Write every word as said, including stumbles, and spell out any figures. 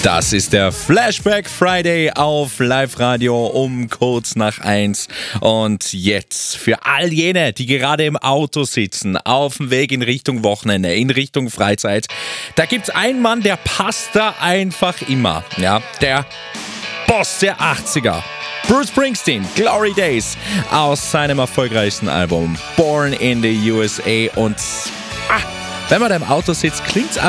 Das ist der Flashback Friday auf Live-Radio um kurz nach eins. Und jetzt für all jene, die gerade im Auto sitzen, auf dem Weg in Richtung Wochenende, in Richtung Freizeit, da gibt's einen Mann, der passt da einfach immer. Ja, der Boss der achtziger. Bruce Springsteen, Glory Days, aus seinem erfolgreichsten Album Born in the U S A. Und ah, wenn man da im Auto sitzt, klingt's